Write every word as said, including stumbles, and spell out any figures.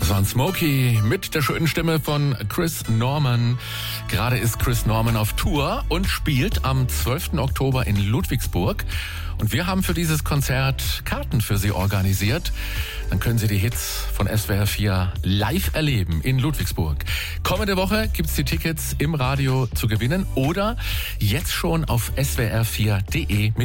Das war ein Smokey mit der schönen Stimme von Chris Norman. Gerade ist Chris Norman auf Tour und spielt am zwölften Oktober in Ludwigsburg. Und wir haben für dieses Konzert Karten für Sie organisiert. Dann können Sie die Hits von S W R vier live erleben in Ludwigsburg. Kommende Woche gibt's die Tickets im Radio zu gewinnen oder jetzt schon auf S W R vier Punkt de mit